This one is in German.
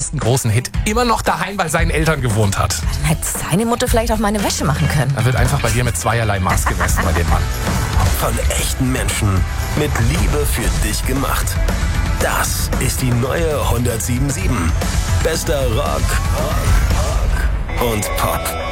ersten großen Hit immer noch daheim bei seinen Eltern gewohnt hat. Dann hätte seine Mutter vielleicht auch meine Wäsche machen können. Da wird einfach bei dir mit zweierlei Maß gemessen bei dem Mann. Von echten Menschen mit Liebe für dich gemacht. Das ist die neue 107.7. Bester Rock und Pop.